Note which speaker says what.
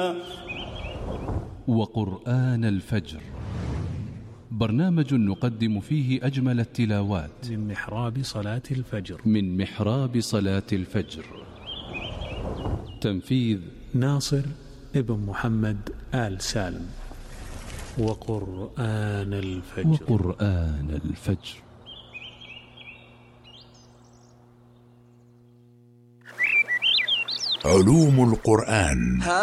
Speaker 1: وقرآن الفجر، برنامج نقدم فيه أجمل التلاوات
Speaker 2: من محراب صلاة الفجر.
Speaker 1: تنفيذ
Speaker 2: ناصر ابن محمد آل سالم. وقرآن الفجر.
Speaker 3: علوم القرآن.